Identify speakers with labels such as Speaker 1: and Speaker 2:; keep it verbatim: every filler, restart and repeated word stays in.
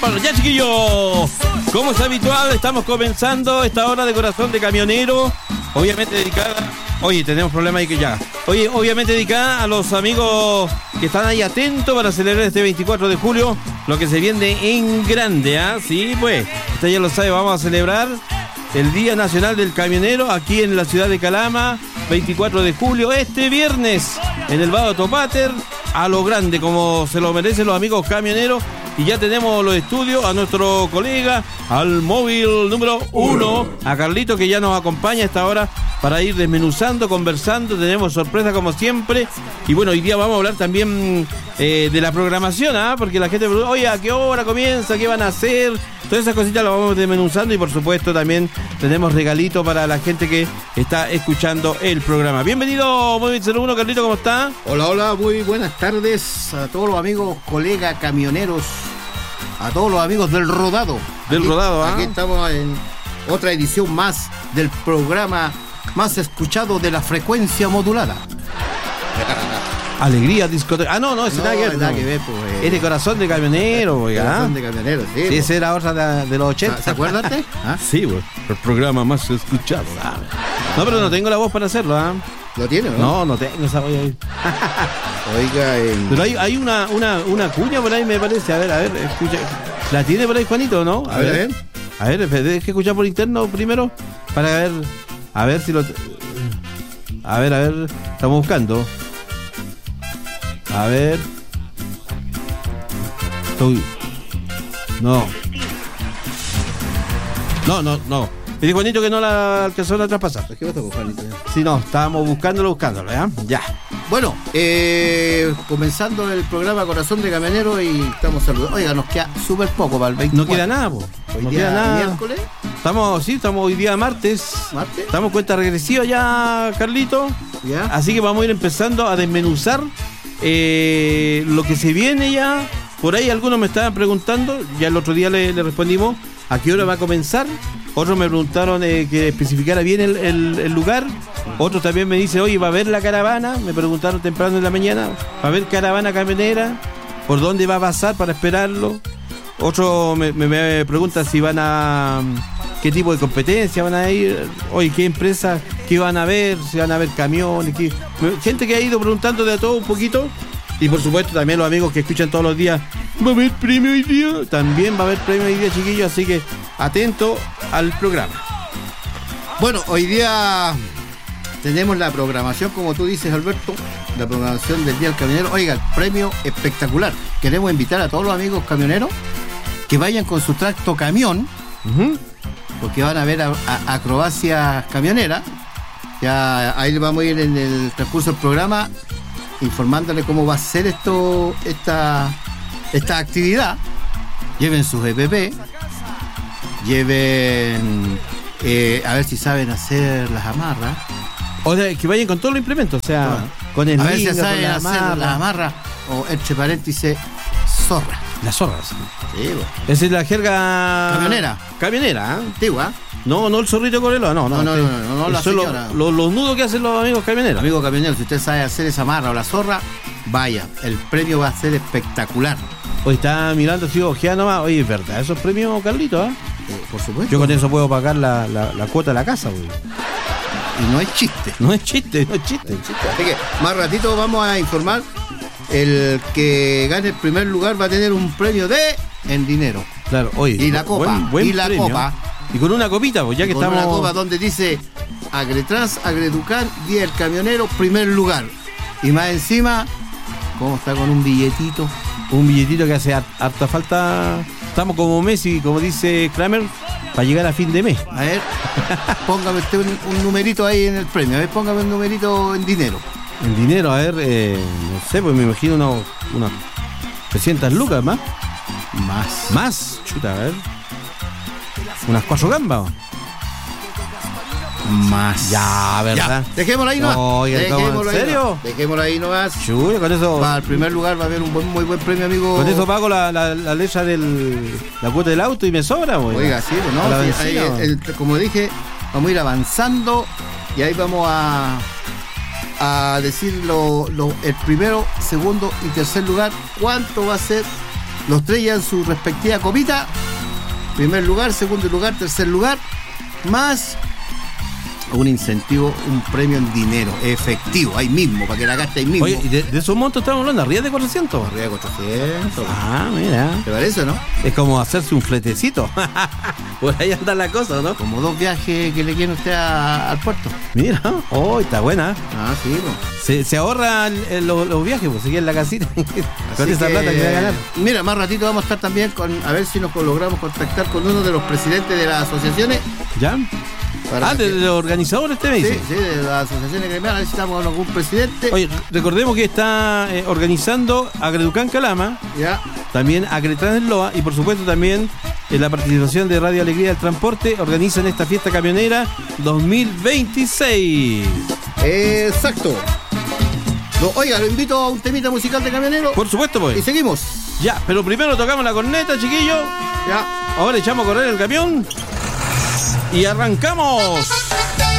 Speaker 1: Bueno, ya chiquillos, como es habitual, estamos comenzando esta hora de Corazón de Camionero, obviamente dedicada, oye, tenemos problemas ahí que ya, oye, obviamente dedicada a los amigos que están ahí atentos para celebrar este veinticuatro de julio, lo que se viene en grande, ¿ah? ¿eh? Sí, pues, usted ya lo sabe, vamos a celebrar el Día Nacional del Camionero aquí en la ciudad de Calama, veinticuatro de julio, este viernes, en el Vado Topater, a lo grande, como se lo merecen los amigos camioneros. Y ya tenemos los estudios a nuestro colega, al móvil número uno, a Carlito, que ya nos acompaña a esta hora para ir desmenuzando, conversando. Tenemos sorpresas como siempre. Y bueno, hoy día vamos a hablar también eh, de la programación, ¿ah? ¿eh? Porque la gente pregunta, oye, ¿a qué hora comienza? ¿Qué van a hacer? Todas esas cositas las vamos desmenuzando y por supuesto también tenemos regalito para la gente que está escuchando el programa. Bienvenido, móvil cero uno, Carlito, ¿cómo está?
Speaker 2: Hola, hola, muy buenas tardes a todos los amigos, colegas, camioneros, a todos los amigos del rodado.
Speaker 1: Del
Speaker 2: aquí,
Speaker 1: rodado, ¿ah?
Speaker 2: Aquí estamos en otra edición más del programa más escuchado de la frecuencia modulada.
Speaker 1: Alegría discoteca. Ah, no, no, ese
Speaker 2: no,
Speaker 1: nada que ver.
Speaker 2: Nada
Speaker 1: no.
Speaker 2: que ver, pues. Eh,
Speaker 1: es de Corazón de Camionero, oiga.
Speaker 2: Corazón de Camionero, sí.
Speaker 1: Sí, esa era otra de, de los ochenta.
Speaker 2: ¿Se acuerdan? ¿Ah?
Speaker 1: Sí, güey. El programa más escuchado. Ah. No, pero no tengo la voz para hacerlo, ¿ah?
Speaker 2: ¿Lo tiene, no?
Speaker 1: No, no tengo esa voz ahí.
Speaker 2: Oiga, eh...
Speaker 1: pero hay, hay una, una, una cuña por ahí, me parece. A ver, a ver, escucha. ¿La tiene por ahí, Juanito, no?
Speaker 2: A, a ver, a ver.
Speaker 1: A ver, deje que escuchar por interno primero para ver. A ver si lo. A ver, a ver. Estamos buscando. A ver. Estoy. No. No, no, no. Me dijo Juanito que no la alcanzó a traspasar.
Speaker 2: ¿Qué pasó con Juanito?
Speaker 1: Sí, no, estábamos buscándolo, buscándolo, ¿ya? Ya.
Speaker 2: Bueno, eh, comenzando el programa Corazón de Camionero y estamos saludando. Oiga, nos queda súper poco para el veinticuatro.
Speaker 1: No queda nada, po.
Speaker 2: Hoy
Speaker 1: no
Speaker 2: día
Speaker 1: queda nada.
Speaker 2: Miércoles.
Speaker 1: Estamos, sí, estamos hoy día martes.
Speaker 2: ¿Martes?
Speaker 1: Estamos cuenta regresiva ya, Carlito.
Speaker 2: Ya.
Speaker 1: Así que vamos a ir empezando a desmenuzar eh, lo que se viene ya. Por ahí algunos me estaban preguntando, ya el otro día le, le respondimos a qué hora va a comenzar. Otros me preguntaron eh, que especificara bien el, el, el lugar. Otros también me dicen, oye, ¿va a haber la caravana? Me preguntaron temprano en la mañana, ¿va a haber caravana camionera? ¿Por dónde va a pasar para esperarlo? Otros me, me, me preguntan si van a... ¿Qué tipo de competencia van a ir? Oye, ¿qué empresas? ¿Qué van a ver? ¿Si van a ver camiones? ¿Qué? Gente que ha ido preguntando de todo un poquito. Y por supuesto también los amigos que escuchan todos los días, ¿va a haber premio hoy día? También va a haber premio hoy día, chiquillos, así que atento al programa.
Speaker 2: Bueno, hoy día tenemos la programación, como tú dices, Alberto, la programación del Día del Camionero. Oiga, el premio espectacular. Queremos invitar a todos los amigos camioneros que vayan con su tracto camión, uh-huh. porque van a ver a, a, acrobacias camioneras. Ya ahí vamos a ir en el transcurso del programa informándole cómo va a ser esto, esta, esta actividad. Lleven sus E P P, lleven, eh, a ver si saben hacer las amarras.
Speaker 1: O sea, que vayan con todos los implementos, o sea, bueno, con el
Speaker 2: a ver si
Speaker 1: linga,
Speaker 2: saben
Speaker 1: con la
Speaker 2: hacer
Speaker 1: amarra.
Speaker 2: las amarras, o entre paréntesis, zorra.
Speaker 1: Las zorras.
Speaker 2: Sí, bueno.
Speaker 1: Esa es la jerga...
Speaker 2: Camionera.
Speaker 1: Camionera, ¿eh?
Speaker 2: Antigua.
Speaker 1: No, no el zorrito corelo, no, no.
Speaker 2: No, no, no, no, no, no la
Speaker 1: solo
Speaker 2: señora.
Speaker 1: Los, los nudos que hacen los amigos camioneros.
Speaker 2: Amigo camionero, si usted sabe hacer esa amarra o la zorra, vaya, el premio va a ser espectacular.
Speaker 1: Hoy está mirando así, ojeando nomás. Oye, es verdad, esos premios, Carlito, ¿eh?
Speaker 2: Eh, por supuesto.
Speaker 1: Yo con eso puedo pagar la, la, la cuota de la casa, güey.
Speaker 2: Y no es chiste.
Speaker 1: No es chiste, no es chiste.
Speaker 2: No es chiste. Así que más ratito vamos a informar. El que gane el primer lugar va a tener un premio de en dinero.
Speaker 1: Claro, oye.
Speaker 2: Y la copa.
Speaker 1: Buen, buen
Speaker 2: y la
Speaker 1: premio.
Speaker 2: copa.
Speaker 1: Y con una copita, pues ya que
Speaker 2: con
Speaker 1: estamos.
Speaker 2: Una copa donde dice Agretrans, Agreducan, Día del Camionero, primer lugar. Y más encima, ¿cómo está con un billetito?
Speaker 1: Un billetito que hace harta falta. Estamos como Messi, como dice Kramer, para llegar a fin de mes.
Speaker 2: A ver, póngame usted un, un numerito ahí en el premio. A ver, póngame un numerito en dinero.
Speaker 1: En dinero, a ver, eh, no sé, pues me imagino unos unas trescientas lucas más.
Speaker 2: Más.
Speaker 1: Más, chuta, a ver. Unas cuatro gambas.
Speaker 2: Más.
Speaker 1: Ya, ¿verdad?
Speaker 2: Ya. Dejémoslo ahí nomás.
Speaker 1: No,
Speaker 2: Dejémoslo
Speaker 1: ¿en serio?
Speaker 2: Ahí nomás. Dejémoslo ahí nomás.
Speaker 1: Chuy, con eso.
Speaker 2: Para el primer lugar va a haber un buen, muy buen premio, amigo.
Speaker 1: Con eso pago la, la, la letra del. La cuota del auto y me sobra, güey.
Speaker 2: Oiga, sí, pues no. Sí, ahí, el, como dije, vamos a ir avanzando y ahí vamos a. a decir lo, lo, el primero, segundo y tercer lugar, cuánto va a ser Los tres llevan su respectiva copita. Primer lugar, segundo lugar, tercer lugar. Más un incentivo, un premio en dinero, efectivo, ahí mismo, para que la gaste ahí mismo.
Speaker 1: Oye, ¿y de, de esos montos estamos hablando? ¿Arriba de cuatrocientos?
Speaker 2: Arriba de cuatrocientos.
Speaker 1: Ah, mira.
Speaker 2: ¿Te parece, no?
Speaker 1: Es como hacerse un fletecito. Por ahí anda la cosa, ¿no?
Speaker 2: Como dos viajes que le quieren usted a, al puerto.
Speaker 1: Mira, oh, está buena.
Speaker 2: Ah, sí, no.
Speaker 1: Se, se ahorra el, el, los, los viajes, pues se queda en la casita. Con esa
Speaker 2: que,
Speaker 1: plata que va a ganar.
Speaker 2: Mira, más ratito vamos a estar también con, a ver si nos logramos contactar con uno de los presidentes de las asociaciones.
Speaker 1: ¿Ya? Ah, de,
Speaker 2: que...
Speaker 1: de los organizadores, te me dice.
Speaker 2: Sí, sí, de las asociaciones gremiales, necesitamos con algún presidente.
Speaker 1: Oye, recordemos que está eh, organizando Agreducán Calama,
Speaker 2: ya.
Speaker 1: También Agretran en Loa y por supuesto también en la participación de Radio Alegría del Transporte organizan esta fiesta camionera dos mil veintiséis.
Speaker 2: Exacto. No, oiga, lo invito a un temita musical de camionero.
Speaker 1: Por supuesto, pues.
Speaker 2: Y seguimos.
Speaker 1: Ya, pero primero tocamos la corneta, chiquillo.
Speaker 2: Ya.
Speaker 1: Ahora echamos a correr el camión. Y arrancamos.